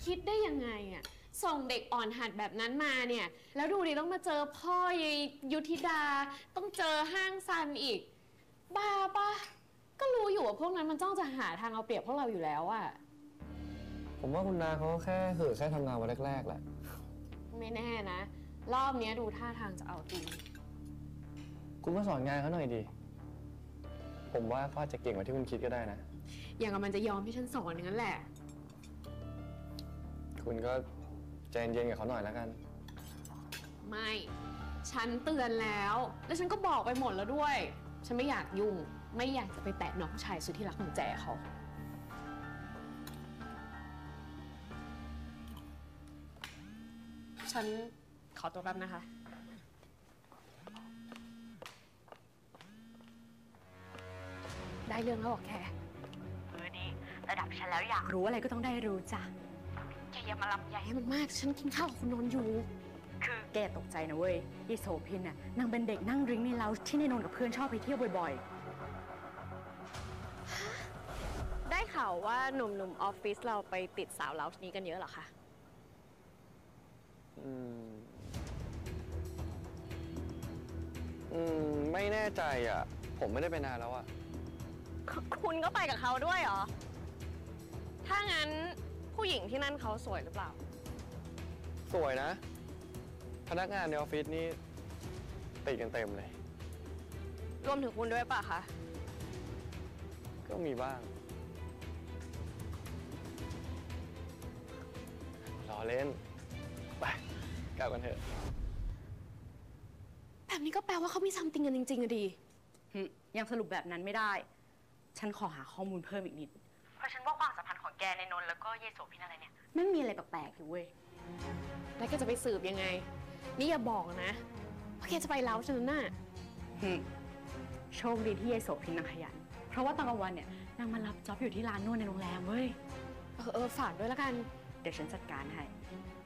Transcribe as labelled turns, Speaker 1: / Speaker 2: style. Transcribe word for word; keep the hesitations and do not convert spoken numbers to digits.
Speaker 1: คิดได้ยังไงอะส่งเด็กอ่อนหัดแบบนั้นมาเนี่ยแล้วดูดิต้องมาเจอพ่อยายยุทธิดาต้องเจอห้างซันอีกบ้าปะก็รู้อยู่ว่าพวกนั้นมันจ้องจะหาทางเอาเปรียบพวกเราอยู่แล้วอะ
Speaker 2: ผมว่าคุณนาเขาแค่เห่อแค่ทำงานวันแรกๆแหละ
Speaker 1: ไม่แน่นะรอบนี้ดูท่าทางจะเอาจริง
Speaker 2: คุณมาสอนงานเขาหน่อยดิผมว่าเขาอาจจะเก่งกว่าที่คุณคิดก็ได้นะ
Speaker 1: อย่างกับมันจะยอมให้ฉันสอนอย่างนั้นแหละ
Speaker 2: คุณก็ใจเย็นๆกับเขาหน่อยแล้วกัน
Speaker 1: ไม่ฉันเตือนแล้วแล้วฉันก็บอกไปหมดแล้วด้วยฉันไม่อยากยุ่งไม่อยากจะไปแตะน้องชายสุดที่รักของแจเขาฉันขอตัวแป๊บนะคะได้เรื่องแล้วหรอแก
Speaker 3: เออนี่ระดับฉันแล้วอยากรู้อะไรก็ต้องได้รู้จ้ะแกอย่ามาลำใหญ่
Speaker 1: ให้มันมากฉันกินข้าวกับคุณนนท์อยู่
Speaker 3: คือแกตกใจนะเว้ยยี่โสพินน่ะนางเป็นเด็กนั่งดริ้งในเล้าที่ในนนท์กับเพื่อนชอบไปเที่ยวบ่อย
Speaker 1: ๆได้ข่าวว่าหนุ่มๆออฟฟิศเราไปติดสาวเล้านี้กันเยอะเหรอคะ
Speaker 2: อืมอืมไม่แน่ใจอ่ะผมไม่ได้ไปนานแล้วอ่ะ
Speaker 1: คุณก็ไปกับเขาด้วยเหรอถ้างั้นผู้หญิงที่นั่นเขาสวยหรือเปล่า
Speaker 2: สวยนะพนักงานในออฟฟิศนี่ติดกันเต็มเลย
Speaker 1: รวมถึงคุณด้วยป่ะคะ
Speaker 2: ก็มีบ้างรอเล่นไปกลับกันเถอะ
Speaker 1: แบบนี้ก็แปลว่าเขามีซัมติงกันจริงๆอะดิ
Speaker 3: ยังสรุปแบบนั้นไม่ได้ฉันขอหาข้อมูลเพิ่มอีกนิดเพราะฉันว่าความสัมพันธ์ของแกในนนท์แล้วก็เยโสพินอะไรเนี่ยไม่มีอะไรแปลกๆอยู่เว้ย
Speaker 1: แล้วแกจะไปสืบยังไงนี่อย่าบอกนะว่าแกจะไปเล้าฉันน่ะ
Speaker 3: โชคดีที่เยโสพินนางขยันเพราะว่าตอนกลางวันเนี่ยนางมารับจ็อบอยู่ที่ร้านนวดในโรงแรมเว้ย
Speaker 1: เออเออฝากด้วยละกัน
Speaker 3: เดี๋ยวฉันจัดการให้